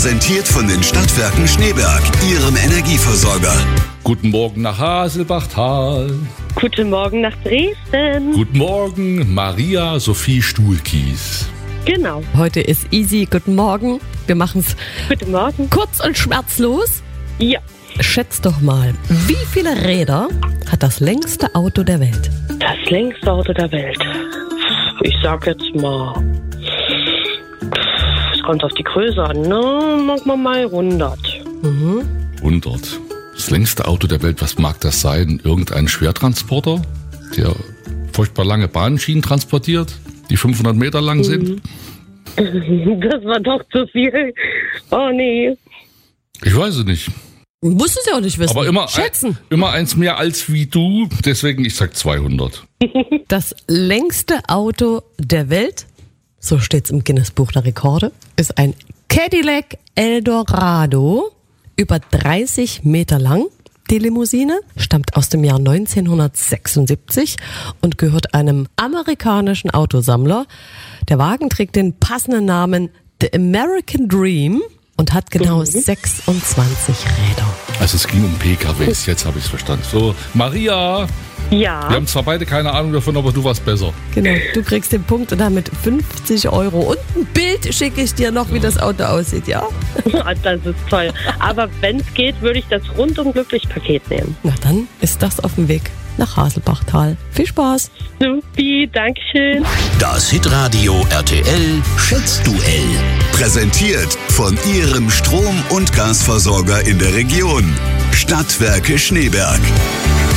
Präsentiert von den Stadtwerken Schneeberg, Ihrem Energieversorger. Guten Morgen nach Haselbachtal. Guten Morgen nach Dresden. Guten Morgen, Maria Sophie Stuhlkies. Genau. Heute ist easy. Guten Morgen. Wir machen es Guten Morgen. kurz und schmerzlos. Ja, Schätz doch mal, wie viele Räder hat das längste Auto der Welt? das längste Auto der Welt. Ich sag jetzt mal, es kommt auf die Größe an, ne? Machen wir mal 100. 100. Das längste Auto der Welt, was mag das sein? Irgendein Schwertransporter, der furchtbar lange Bahnschienen transportiert, die 500 Meter lang sind? Das war doch zu viel. Oh nee. Ich weiß es nicht. Musst es ja auch nicht wissen. Aber immer, Schätzen. immer eins mehr als wie du, deswegen ich sag 200. Das längste Auto der Welt, so steht's im Guinness-Buch der Rekorde, ist ein Cadillac Eldorado, über 30 Meter lang. Die Limousine stammt aus dem Jahr 1976 und gehört einem amerikanischen Autosammler. Der Wagen trägt den passenden Namen The American Dream und hat genau 26 Räder. Also es ging um PKWs, jetzt habe ich es verstanden. So, Maria, Ja, wir haben zwar beide keine Ahnung davon, aber du warst besser. Genau, du kriegst den Punkt und damit 50 Euro. Und ein Bild schicke ich dir noch, wie das Auto aussieht, ja? das ist toll. Aber wenn es geht, würde ich das rundum glücklich Paket nehmen. Na dann ist das auf dem Weg nach Haselbachtal. Viel Spaß! Supi, Dankeschön. Das Hitradio RTL Schätzduell. Präsentiert von Ihrem Strom- und Gasversorger in der Region. Stadtwerke Schneeberg.